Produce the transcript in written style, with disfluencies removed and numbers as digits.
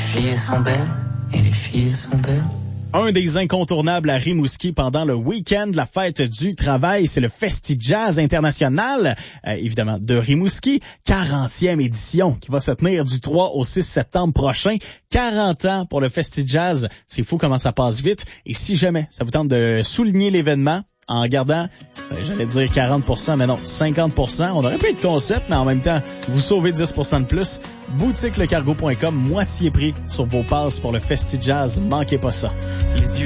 filles sont belles et les filles sont belles. Un des incontournables à Rimouski pendant le week-end, la fête du travail, c'est le Festi-Jazz International, évidemment de Rimouski, 40e édition qui va se tenir du 3 au 6 septembre prochain. 40 ans pour le Festi-Jazz, c'est fou comment ça passe vite. Et si jamais ça vous tente de souligner l'événement, en gardant, j'allais dire 40%, mais non, 50%. On aurait pu être concept, mais en même temps, vous sauvez 10% de plus. Boutiquelecargo.com, moitié prix sur vos passes pour le Festi-Jazz. Manquez pas ça. Les yeux